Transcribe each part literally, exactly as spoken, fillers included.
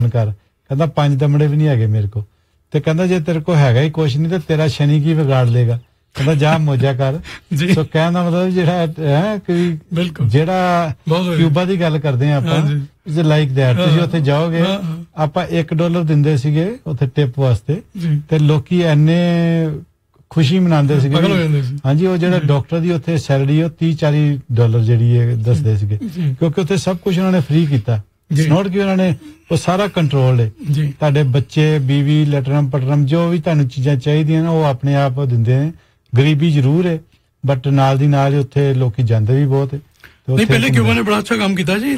कर कहता पांच दमड़े भी नहीं है मेरे को ते कहता जे तेरे को हैगा ही कुछ नहीं तो तेरा शनि की बिगाड़ लेगा कहता जा मौजा कर सो कहण दा मतलब जेड़ा है कि जेड़ा क्यूबा दी गल करदे आ आपां लाइक दैट तुसीं उत्थे जाओगे आपां एक डॉलर दिंदे सीगे उत्थे टिप वास्ते ते लोकी इन्ने खुशी मनांदे सीगे हां जी ओ जेड़ा डॉक्टर दी उत्थे सैलरी ओ तीस चालीस डॉलर जेड़ी है दसदे सीगे क्योंकि उत्थे सब कुछ उन्होंने फ्री कीता नोट कि उन्होंने वो सारा कंट्रोल है तुहाडे बच्चे बीवी लटरम पटरम जो भी तुहानू चीजां चाहिदियां ना वो अपने आप दिंदे ने गरीबी जरूर है बट नाल दी नाल उत्थे लोकी जांदे भी बहुत है नहीं पहले क्यूबा ने बड़ा अच्छा काम किया जी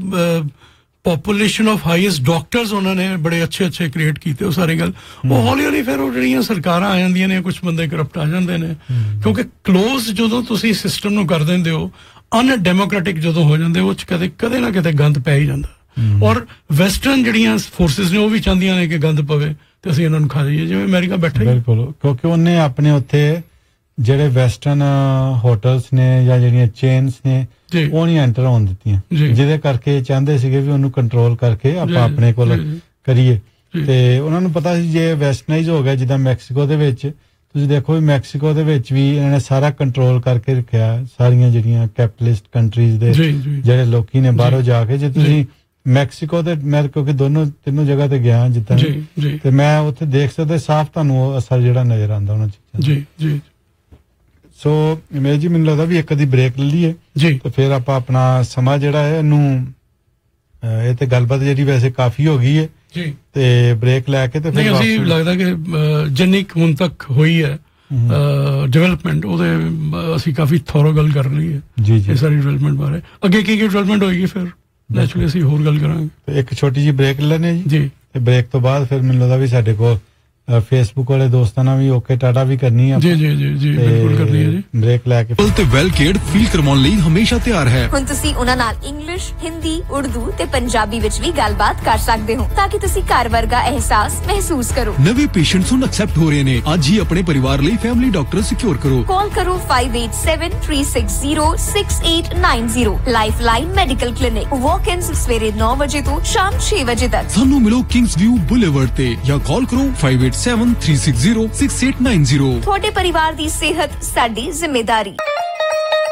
पॉपुलेशन ऑफ हाईएस्ट डॉक्टर्स उन्होंने बड़े अच्छे अच्छे क्रिएट कीते सारी गल वो हौली हौली फिर ਜਿਹੜੀਆਂ ਸਰਕਾਰਾਂ ਆ ਜਾਂਦੀਆਂ ਨੇ ਕੁਝ ਬੰਦੇ ਕਰਪਟ ਆ ਜਾਂਦੇ ਨੇ ਕਿਉਂਕਿ ਕਲੋਜ਼ ਜਦੋਂ ਤੁਸੀਂ ਸਿਸਟਮ ਨੂੰ ਕਰ ਦਿੰਦੇ ਹੋ ਅਨਡੈਮੋਕ੍ਰੈਟਿਕ ਜਦੋਂ ਹੋ ਜਾਂਦੇ ਉਹ ਚ ਕਦੇ ਕਦੇ ਨਾ ਕਿਤੇ ਗੰਦ ਪੈ ਹੀ ਜਾਂਦਾ ਔਰ ਵੈਸਟਰਨ ਜਿਹੜੀਆਂ ਫੋਰਸਸ ਨੇ ਉਹ ਵੀ ਚਾਹੁੰਦੀਆਂ ਨੇ ਕਿ ਗੰਦ ਪਵੇ ਤੇ ਅਸੀਂ ਇਹਨਾਂ ਨੂੰ ਖਾ ਜਾਈਏ ਜਿਵੇਂ ਅਮਰੀਕਾ ਬੈਠਾ ਬਿਲਕੁਲ ਕਿਉਂਕਿ ਉਹਨੇ ਆਪਣੇ ਉੱਥੇ ਜਿਹੜੇ ਵੈਸਟਰਨ ਹੋਟਲਸ ਨੇ ਜਾਂ ਜਿਹੜੀਆਂ ਚੇਨਸ ਨੇ ਉਹ ਨਹੀਂ ਐਂਟਰ ਹੋਣ ਦਿੱਤੀਆਂ ਜਿਹਦੇ ਕਰਕੇ ਚਾਹੁੰਦੇ ਸੀਗੇ ਵੀ ਉਹਨੂੰ ਕੰਟਰੋਲ ਕਰਕੇ ਆਪਾਂ ਆਪਣੇ ਕੋਲ ਕਰੀਏ ਤੇ ਉਹਨਾਂ ਨੂੰ ਪਤਾ ਸੀ ਜੇ ਵੈਸਟਰਨਾਈਜ਼ ਹੋ ਗਿਆ ਜਿੱਦਾਂ ਮੈਕਸੀਕੋ ਦੇ ਵਿੱਚ ਤੁਸੀਂ ਦੇਖੋ ਵੀ ਮੈਕਸੀਕੋ ਦੇ ਵਿੱਚ ਵੀ ਇਹਨਾਂ ਨੇ ਸਾਰਾ ਕੰਟਰੋਲ ਕਰਕੇ ਰੱਖਿਆ ਸਾਰੀਆਂ ਜਿਹੜੀਆਂ ਕੈਪੀਟਲਿਸਟ ਕੰਟਰੀਜ਼ ਦੇ ਜਿਹੜੇ ਲੋਕੀ ਨੇ ਬਾਹਰੋਂ ਜਾ ਕੇ ਜੇ ਤੁਸੀਂ ਮੈਕਸੀਕੋ ਤੇ ਮੈਂ ਕਿਉਂਕਿ ਦੋਨੋਂ ਤਿੰਨੋਂ ਜਗ੍ਹਾ ਤੇ ਗਿਆ ਜਿੱਦਾਂ ਤੇ ਮੈਂ ਉੱਥੇ ਦੇਖ ਸਕਦਾ ਸਾਫ਼ ਤੁਹਾਨੂੰ ਉਹ ਅਸਰ ਜਿਹੜਾ ਨਜ਼ਰ ਆਉਂਦਾ ਉਹਨਾਂ ਚੀਜ਼ਾਂ ਜੀ ਜੀ ਸੋ ਇਮੇਜ ਜੀ ਮੈਨੂੰ ਲੱਗਦਾ ਵੀ ਇੱਕ ਅੱਧੀ ਬ੍ਰੇਕ ਲੈ ਲਈਏ ਜੀ ਤੇ ਫਿਰ ਆਪਾਂ ਆਪਣਾ ਸਮਾਂ ਜਿਹੜਾ ਹੈ ਇਹਨੂੰ ਇਹ ਤੇ ਗੱਲਬਾਤ ਜਿਹੜੀ ਵੈਸੇ ਕਾਫੀ ਹੋ ਗਈ ਹੈ ਜੀ ਤੇ ਬ੍ਰੇਕ ਲੈ ਕੇ ਤੇ ਫਿਰ ਨਹੀਂ ਅਸੀਂ ਲੱਗਦਾ ਕਿ ਜਿੰਨੀ ਹੁਣ ਤੱਕ ਹੋਈ ਹੈ ਡਿਵੈਲਪਮੈਂਟ ਉਹਦੇ ਅਸੀਂ ਕਾਫੀ ਥੋਰੋ ਗੱਲ ਕਰ ਲਈ ਹੈ ਜੀ ਜੀ ਇਹ ਸਾਰੀ ਡਿਵੈਲਪਮੈਂਟ ਬਾਰੇ ਅੱਗੇ ਕੀ ਕੀ ਡਿਵੈਲਪਮੈਂਟ ਹੋਏਗੀ ਫਿਰ ਨੈਚੁਰਲੀ ਅਸੀਂ ਹੋਰ ਗੱਲ ਕਰਾਂਗੇ ਇੱਕ ਛੋਟੀ ਜਿਹੀ ਬ੍ਰੇਕ ਲੈਣੇ ਜੀ ਜੀ ਤੇ ਬ੍ਰੇਕ ਤੋਂ ਬਾਅਦ ਫਿਰ ਮੈਨੂੰ ਲੱਗਦਾ ਵੀ ਸਾਡੇ ਕੋਲ ਫੇਸਬੁੱਕ ਵਾਲੇ ਦੋਸਤਾਂ ਨਾਲ ਵੀ ਓਕੇ ਟਾਟਾ ਵੀ ਕਰਨੀ ਹੈ ਜੀ ਜੀ ਜੀ ਜੀ ਬਿਲਕੁਲ ਕਰਨੀ ਹੈ ਜੀ ਬ੍ਰੇਕ ਲੈ ਕੇ ਤੇ ਵੈਲ ਕੇਅਰਡ ਫੀਲ ਕਰਵਾਉਣ ਲਈ ਹਮੇਸ਼ਾ ਤਿਆਰ ਹੈ ਹੁਣ ਤੁਸੀਂ ਉਹਨਾਂ ਨਾਲ ਇੰਗਲਿਸ਼ ਹਿੰਦੀ ਉਰਦੂ ਤੇ ਪੰਜਾਬੀ ਵਿੱਚ ਵੀ ਗੱਲਬਾਤ ਕਰ ਸਕਦੇ ਹੋ ਤਾਂ ਕਿ ਤੁਸੀਂ ਘਰ ਵਰਗਾ ਅਹਿਸਾਸ ਮਹਿਸੂਸ ਕਰੋ ਨਵੇਂ ਪੇਸ਼ੈਂਟਸ ਹੁਣ ਐਕਸੈਪਟ ਹੋ ਰਹੇ ਨੇ ਅੱਜ ਹੀ ਆਪਣੇ ਪਰਿਵਾਰ ਲਈ ਫੈਮਿਲੀ ਡਾਕਟਰ ਸਿਕਿਉਰ ਕਰੋ ਕਾਲ ਕਰੋ five eight seven three six zero six eight nine zero lifeline medical clinic ਵਾਕ-ਇਨਸ ਸਵੇਰੇ nine ਵਜੇ ਤੋਂ ਸ਼ਾਮ six ਵਜੇ ਤੱਕ ਸਾਨੂੰ ਮਿਲੋ ਕਿੰਗਸ ਵਿਊ ਬੁਲੇਵਰਡ ਤੇ ਜਾਂ ਕਾਲ ਕਰੋ five eight seven three six zero six eight nine zero ਤੁਹਾਡੇ ਪਰਿਵਾਰ ਦੀ ਸਿਹਤ ਸਾਡੀ ਜ਼ਿੰਮੇਵਾਰੀ।